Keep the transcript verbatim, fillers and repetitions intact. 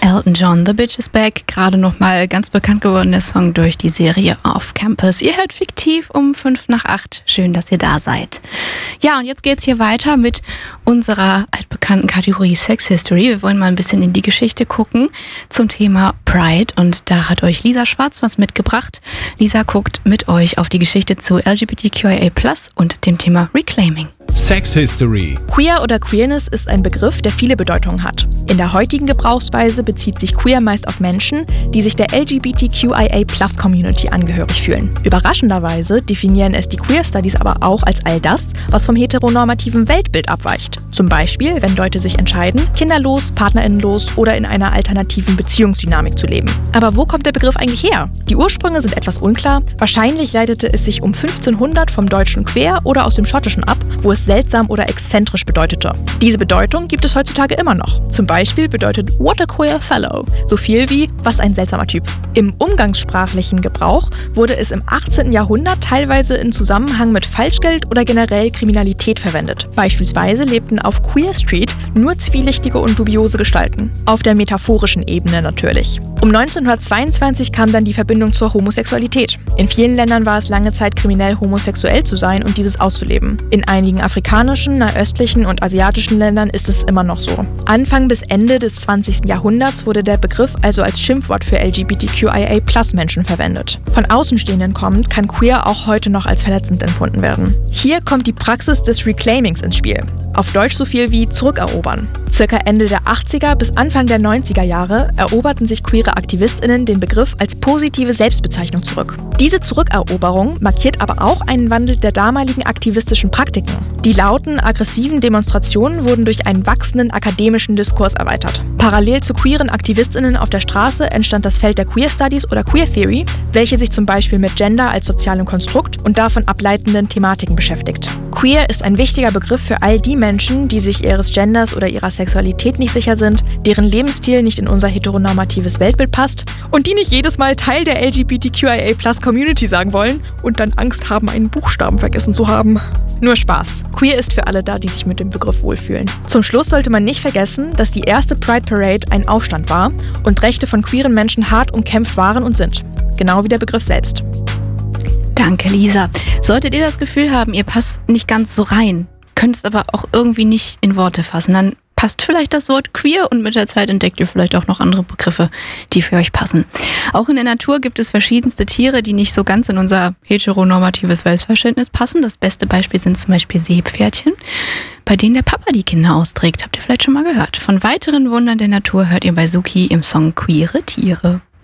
Elton John, The Bitch is Back, gerade nochmal ganz bekannt gewordener Song durch die Serie Off Campus. Ihr hört Fiktiv um fünf nach acht. Schön, dass ihr da seid. Ja, und jetzt geht's hier weiter mit unserer altbekannten Kategorie Sex History. Wir wollen mal ein bisschen in die Geschichte gucken zum Thema Pride und da hat euch Lisa Schwarz was mitgebracht. Lisa guckt mit euch auf die Geschichte zu L G B T Q I A plus und dem Thema Reclaiming. Sex History. Queer oder Queerness ist ein Begriff, der viele Bedeutungen hat. In der heutigen Gebrauchsweise bezieht sich Queer meist auf Menschen, die sich der L G B T Q I A plus Community angehörig fühlen. Überraschenderweise definieren es die Queer Studies aber auch als all das, was vom heteronormativen Weltbild abweicht. Zum Beispiel, wenn Leute sich entscheiden, kinderlos, partnerinnenlos oder in einer alternativen Beziehungsdynamik zu leben. Aber wo kommt der Begriff eigentlich her? Die Ursprünge sind etwas unklar. Wahrscheinlich leitete es sich um fünfzehnhundert vom deutschen Queer oder aus dem Schottischen ab, wo es seltsam oder exzentrisch bedeutete. Diese Bedeutung gibt es heutzutage immer noch. Zum Beispiel bedeutet What a Queer Fellow so viel wie was ein seltsamer Typ. Im umgangssprachlichen Gebrauch wurde es im achtzehnten Jahrhundert teilweise in Zusammenhang mit Falschgeld oder generell Kriminalität verwendet. Beispielsweise lebten auf Queer Street nur zwielichtige und dubiose Gestalten. Auf der metaphorischen Ebene natürlich. Um neunzehnhundertzweiundzwanzig kam dann die Verbindung zur Homosexualität. In vielen Ländern war es lange Zeit kriminell, homosexuell zu sein und dieses auszuleben. In einigen afrikanischen, nahöstlichen und asiatischen Ländern ist es immer noch so. Anfang bis Ende des zwanzigsten Jahrhunderts wurde der Begriff also als Schimpfwort für L G B T Q I A plus Menschen verwendet. Von Außenstehenden kommend kann queer auch heute noch als verletzend empfunden werden. Hier kommt die Praxis des Reclaimings ins Spiel. Auf Deutsch so viel wie zurückerobern. Circa Ende der achtziger bis Anfang der neunziger Jahre eroberten sich queere AktivistInnen den Begriff als positive Selbstbezeichnung zurück. Diese Zurückeroberung markiert aber auch einen Wandel der damaligen aktivistischen Praktiken. Die lauten, aggressiven Demonstrationen wurden durch einen wachsenden akademischen Diskurs erweitert. Parallel zu queeren AktivistInnen auf der Straße entstand das Feld der Queer Studies oder Queer Theory, welche sich zum Beispiel mit Gender als sozialem Konstrukt und davon ableitenden Thematiken beschäftigt. Queer ist ein wichtiger Begriff für all die Menschen, die sich ihres Genders oder ihrer Sexualität nicht sicher sind, deren Lebensstil nicht in unser heteronormatives Weltbild passt und die nicht jedes Mal Teil der L G B T Q I A plus Community sagen wollen und dann Angst haben, einen Buchstaben vergessen zu haben. Nur Spaß. Queer ist für alle da, die sich mit dem Begriff wohlfühlen. Zum Schluss sollte man nicht vergessen, dass die erste Pride Parade ein Aufstand war und Rechte von queeren Menschen hart umkämpft waren und sind. Genau wie der Begriff selbst. Danke, Lisa. Solltet ihr das Gefühl haben, ihr passt nicht ganz so rein, könnt es aber auch irgendwie nicht in Worte fassen, dann passt vielleicht das Wort queer und mit der Zeit entdeckt ihr vielleicht auch noch andere Begriffe, die für euch passen. Auch in der Natur gibt es verschiedenste Tiere, die nicht so ganz in unser heteronormatives Weltverständnis passen. Das beste Beispiel sind zum Beispiel Seepferdchen, bei denen der Papa die Kinder austrägt. Habt ihr vielleicht schon mal gehört. Von weiteren Wundern der Natur hört ihr bei Suki im Song Queere Tiere.